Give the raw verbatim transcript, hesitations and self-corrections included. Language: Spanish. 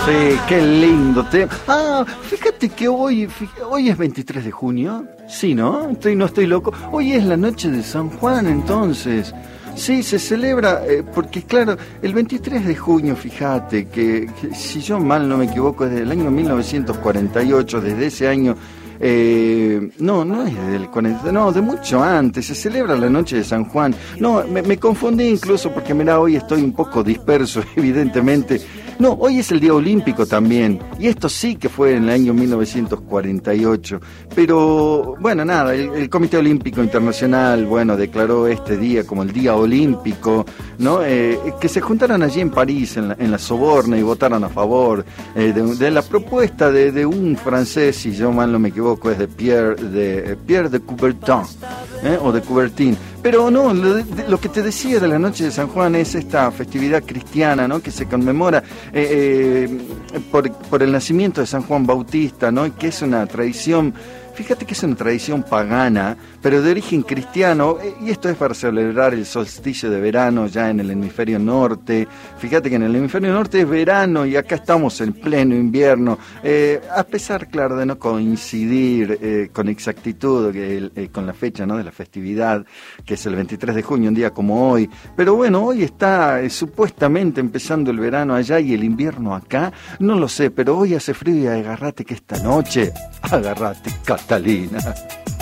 Sí, qué lindo tema. Ah, fíjate que hoy, fíjate, hoy es veintitrés de junio. Sí, ¿no? Estoy, no estoy loco. Hoy es la noche de San Juan, entonces. Sí, se celebra, eh, porque claro, el veintitrés de junio, fíjate, que, que si yo mal no me equivoco, es del año mil novecientos cuarenta y ocho, desde ese año... Eh, no, no es del cuarenta, no, de mucho antes, se celebra la noche de San Juan. No, me, me confundí incluso porque mirá, hoy estoy un poco disperso, evidentemente. No, hoy es el Día Olímpico también, y esto sí que fue en el año mil novecientos cuarenta y ocho. Pero, bueno, nada, el, el Comité Olímpico Internacional, bueno, declaró este día como el Día Olímpico, ¿no? Eh, que se juntaran allí en París, en la, en la Soborna, y votaran a favor eh, de, de la propuesta de, de un francés, si yo mal no me equivoco, es de Pierre de, Pierre de Coubertin, ¿eh? o de Coubertin. Pero no, lo, de, lo que te decía de la noche de San Juan es esta festividad cristiana, ¿no? Que se conmemora eh, eh, por, por el nacimiento de San Juan Bautista, ¿no? Y que es una tradición, fíjate que es una tradición pagana, pero de origen cristiano, y esto es para celebrar el solsticio de verano ya en el hemisferio norte. Fíjate que en el hemisferio norte es verano y acá estamos en pleno invierno, eh, a pesar, claro, de no coincidir eh, con exactitud eh, eh, con la fecha, ¿no? de la festividad, que es el veintitrés de junio, un día como hoy. Pero bueno, hoy está eh, supuestamente empezando el verano allá y el invierno acá, no lo sé, pero hoy hace frío y agarrate que esta noche, agarrate, Catalina.